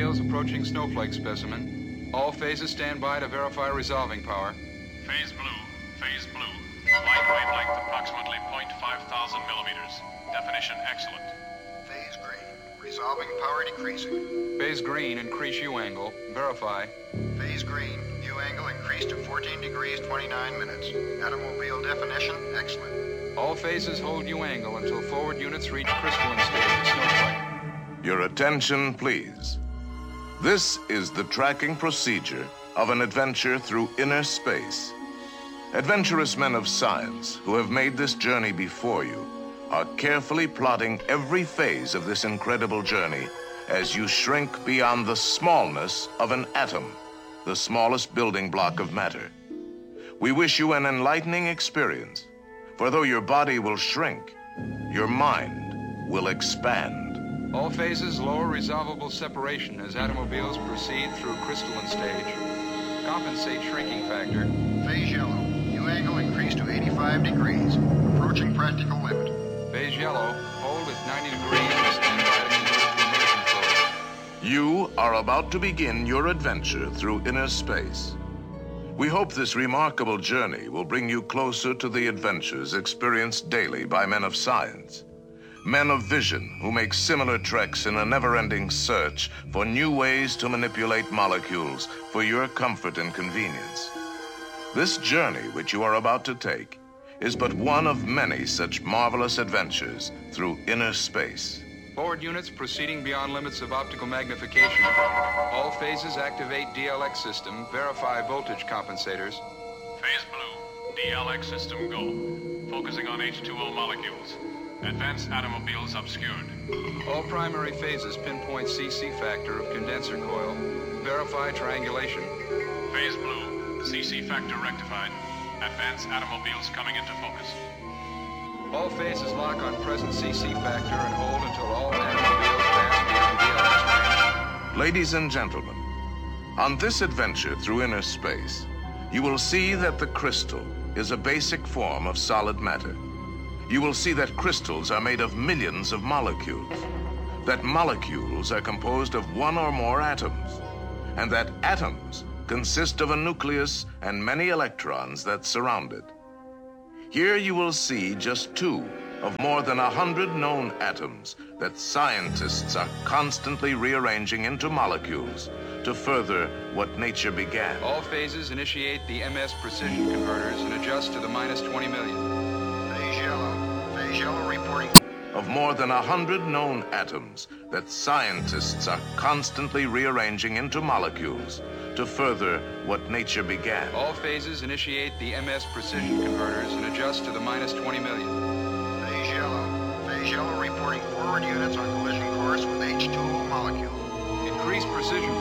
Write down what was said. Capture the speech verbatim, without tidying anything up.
Beals approaching snowflake specimen. All phases stand by to verify resolving power. Phase blue, phase blue. Light wavelength approximately zero point five thousand millimeters. Definition excellent. Phase green, resolving power decreasing. Phase green, increase U angle. Verify. Phase green, U angle increased to fourteen degrees twenty-nine minutes. Automobile definition excellent. All phases hold U angle until forward units reach crystalline stage of snowflake. Your attention, please. This is the tracking procedure of an adventure through inner space. Adventurous men of science who have made this journey before you are carefully plotting every phase of this incredible journey as you shrink beyond the smallness of an atom, the smallest building block of matter. We wish you an enlightening experience, for though your body will shrink, your mind will expand. All phases lower resolvable separation as automobiles proceed through crystalline stage. Compensate shrinking factor. Phase yellow, U angle increased to eighty-five degrees. Approaching practical limit. Phase yellow, hold at ninety degrees and stand by to convert to immersion flow. You are about to begin your adventure through inner space. We hope this remarkable journey will bring you closer to the adventures experienced daily by men of science. Men of vision who make similar treks in a never-ending search for new ways to manipulate molecules for your comfort and convenience. This journey which you are about to take is but one of many such marvelous adventures through inner space. Forward units proceeding beyond limits of optical magnification. All phases activate D L X system, verify voltage compensators. Phase blue, D L X system go. Focusing on H two O molecules. Advanced automobiles obscured. All primary phases pinpoint C C factor of condenser coil. Verify triangulation. Phase blue, C C factor rectified. Advanced automobiles coming into focus. All phases lock on present C C factor and hold until all automobiles pass beyond D L X range. Ladies and gentlemen, on this adventure through inner space, you will see that the crystal is a basic form of solid matter. You will see that crystals are made of millions of molecules, that molecules are composed of one or more atoms, and that atoms consist of a nucleus and many electrons that surround it. Here you will see just two of more than a hundred known atoms that scientists are constantly rearranging into molecules to further what nature began. All phases initiate the M S precision converters and adjust to the minus twenty million. Phase yellow, phase yellow reporting. Of more than a hundred known atoms that scientists are constantly rearranging into molecules to further what nature began. All phases initiate the M S precision converters and adjust to the minus twenty million. Phase yellow, phase yellow reporting forward units on collision course with H two O molecule. Increase precision